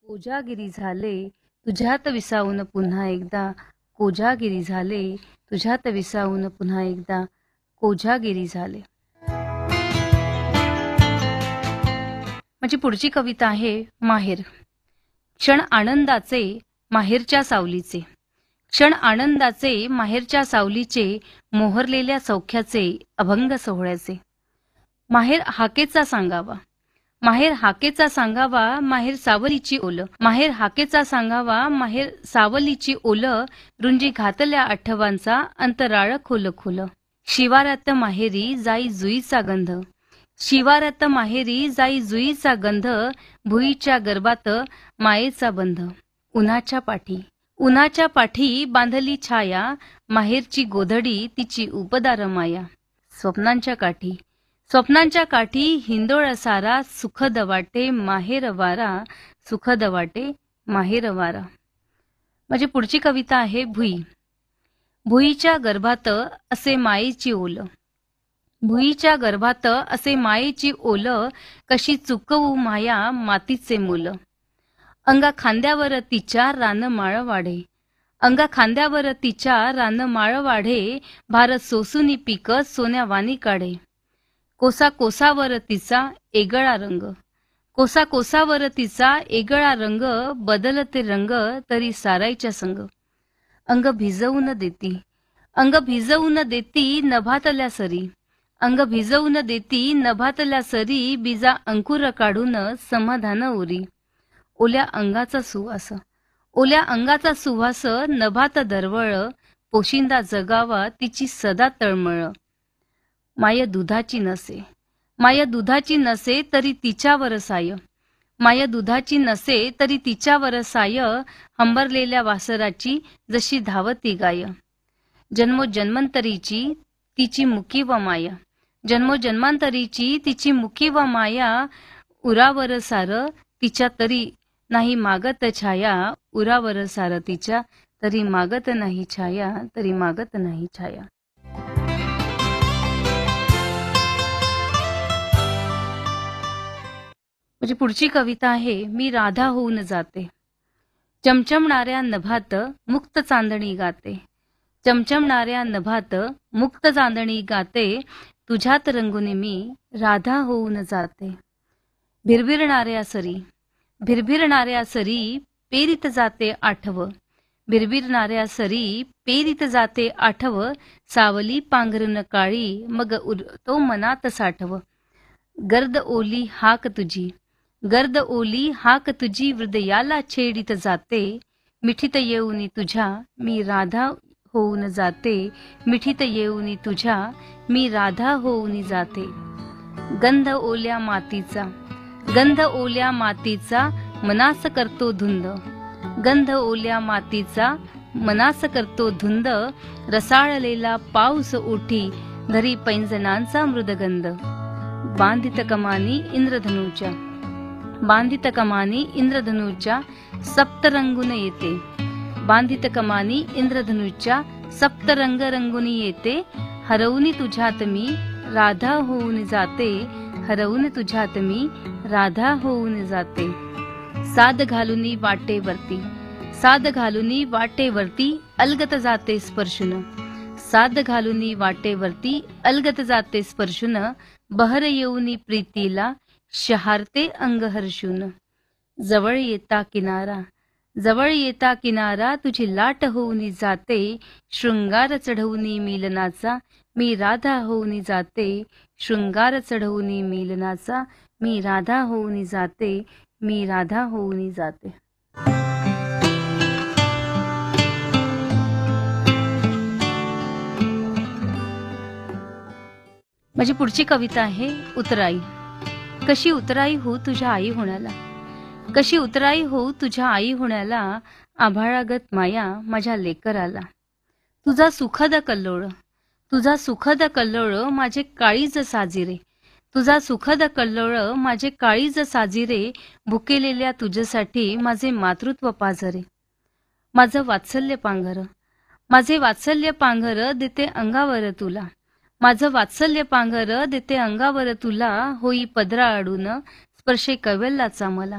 कोजागिरी झाले तुझ्यात विसावून पुन्हा एकदा, कोजागिरी झाले तुझ्यात विसावून पुन्हा एकदा, कोजागिरी झाले. माझी पुढची कविता आहे माहेर. क्षण आनंदाचे माहेरच्या सावलीचे, क्षण आनंदाचे माहेरच्या सावलीचे, मोहरलेल्या सौख्याचे अभंग सोहळ्याचे. माहेर हाकेचा सांगावा, माहेर हाकेचा सांगावा, माहेर सावलीची ओल, माहेर हाकेचा सांगावा, माहेर सावलीची ओल, रुंजी घातल्या आठवांचा अंतराळ खोल खोल. शिवारात माहेरी जाई जुईचा गंध, शिवारात माहेरी जाई जुईचा गंध, भुईच्या गर्भात मायेचा बंध. उन्हाच्या पाठी, उन्हाच्या पाठी बांधली छाया, माहेरची गोधडी तिची उपदार माया. स्वप्नांच्या काठी, स्वप्नांच्या काठी हिंदोळ सारा, सुखद वाटे माहेर वारा, सुखद वाटे माहेर वारा. माझी पुढची कविता आहे भुई. भुईच्या गर्भात असे मायेची ओल, भुईच्या गर्भात असे मायेची ओल, कशी चुकवू माया मातीचे मोल. अंगा खांद्यावर तिच्या रानमाळ वाढे, अंगा खांद्यावर तिच्या रानमाळ वाढे, भार सोसूनी पीक सोन्यावानी काढे. कोसा कोसावर तिचा एगळा रंग, कोसा कोसावर तिचा एगळा रंग, बदलते रंग तरी सारायच्या संग. अंग भिजवून देती, अंग भिजवून देती नभातल्या सरी, अंग भिजवून देती नभातल्या सरी, बीजा अंकुर काढून समाधान उरी. ओल्या अंगाचा सुवास, ओल्या अंगाचा सुवास नभात दरवळ, पोशिंदा जगावा तिची सदा तळमळ. माय दुधाची नसे, माय दुधाची नसे तरी तिच्यावर साय, माय दुधाची नसे तरी तिच्यावर साय, हंबरलेल्या वासराची जशी धावती गाय. जन्मोजन्मांतरीची तिची मुकी व माया, जन्मोजन्मांतरीची तिची मुकी व माया, उरावर सार तिच्या तरी नाही मागत छाया, उरावर सार तिच्या तरी मागत नाही छाया, तरी मागत नाही छाया. म्हणजे पुढची कविता आहे मी राधा होऊन जाते. चमचमणाऱ्या नभात मुक्त चांदणी गाते, चमचमणाऱ्या नभात मुक्त चांदणी गाते, तुझ्यात रंगुनी मी राधा होऊन जाते. भिरभिरणाऱ्या सरी, भिरभिरणाऱ्या सरी पेरीत जाते आठव, भिरभिरणाऱ्या सरी पेरीत जाते आठव, सावली पांघरून काळी मग तो मनात साठव. गर्द ओली हाक तुझी, गर्द ओली हाक तुझी हृदयाला छेडीत जाते, मिठीत येऊनी तुझ्या मी राधा होऊन जाते, मिठीत येऊनी तुझ्या मी राधा होऊन जाते. गंध ओल्या मातीचा, गंध ओल्या मातीचा मनास करतो धुंद, गंध ओल्या मातीचा मनास करतो धुंद, रसाळलेला पाऊस ओठी धरी पैंजणांचा मृदगंध. बांधित कमानी इंद्रधनुच्या, बांधित कमानी इंद्रधनुच्या सप्तरंगुन येते, बांधित कमानी इंद्रधनुच्या सप्तरंग रंगुन येते, हरवून तुझ्यात मी राधा होऊन जाते, हरवून तुझ्यात मी राधा होऊन जाते. साद घालुनी वाटेवरती, साद घालुनी वाटेवरती अलगत जाते स्पर्शुन, साद घालुनी वाटेवरती अलगत जाते स्पर्शुन, बहर येऊनी प्रीतीला शहारते अंग हर्षून. जवळ येता किनारा, जवळ येता किनारा तुझी लाट होऊनी जाते, शृंगार चढवूनी मिलनाचा मी राधा होऊनी जाते, शृंगार चढवूनी मिलनाचा मी राधा होऊनी जाते, मी राधा होऊनी जाते. माझी पुढची कविता आहे उतराई. कशी उतराई हो तुझ्या आई होण्याला, कशी उतराई हो तुझ्या आई होण्याला, आभाळागत माया माझ्या लेकराला. तुझा सुखद कल्लोळ, तुझा सुखद कल्लोळ माझे काळीज साजिरे, तुझा सुखद कल्लोळ माझे काळीज साजिरे, भुकेलेल्या तुझ्यासाठी माझे मातृत्व पाझरे. माझं वात्सल्य पांघर, माझे वात्सल्य पांघर देते अंगावर तुला, माझं वात्सल्य पांघर देते अंगावर तुला, होई पदरा अडून स्पर्शे कैवल्याचा मला.